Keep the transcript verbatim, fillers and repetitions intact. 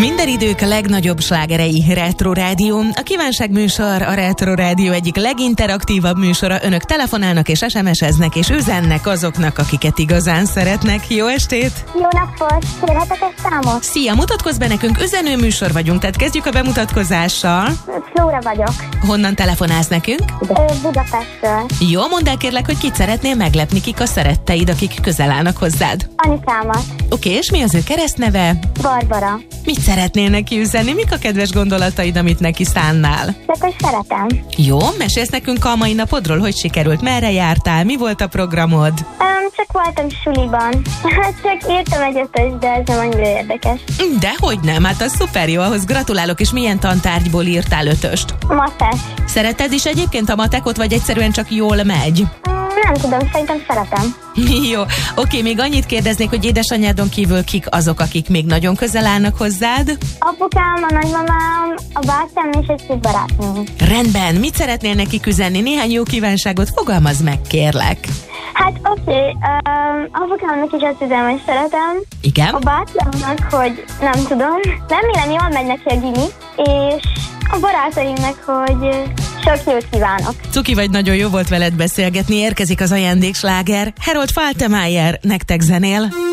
Minden idők legnagyobb slágerei Retro Rádió. A kívánság műsor a Retro Rádió egyik leginteraktívabb műsora. Önök telefonálnak és es em es-eznek és üzennek azoknak, akiket igazán szeretnek. Jó estét! Jó napot! Kérhetek egy számot? Szia! Mutatkozz be nekünk, üzenő műsor vagyunk, tehát kezdjük a bemutatkozással. Flóra vagyok. Honnan telefonálsz nekünk? Ö, Budapestről. Jó, mondd el kérlek, hogy kit szeretnél meglepni, kik a szeretteid, akik közel állnak hozzád. Anyukámat. Oké, és mi az ő keresztneve? Barbara. Mit szeretnél neki üzenni? Mik a kedves gondolataid, amit neki szánnál? Csak hogy szeretem. Jó, mesélsz nekünk a mai napodról, hogy sikerült, merre jártál, mi volt a programod? Um, csak voltam suliban. Csak írtam egy ötös, de ez nem annyira érdekes. Dehogy nem, hát az szuper jó, ahhoz gratulálok, és milyen tantárgyból írtál ötöst? Matek. Szereted is egyébként a matekot, vagy egyszerűen csak jól megy? Um, nem tudom, szerintem szeretem. Jó, oké, még annyit kérdeznék, hogy édesanyádon kívül kik azok, akik még nagyon közel állnak hozzád? Apukám, a nagymamám, a bátyám és egy két barátnőm. Rendben, mit szeretnél nekik üzenni? Néhány jó kívánságot fogalmazz meg, kérlek. Hát oké, okay, um, apukámnak is azt üzenem, hogy szeretem. Igen? A bátyámnak, hogy nem tudom, remélem jól megy neki a gimi, és a barátaimnak, hogy sok jót kívánok. Cuki vagy, nagyon jó volt veled beszélgetni, érkezik az ajándéksláger. Harold Faltermeyer nektek zenél.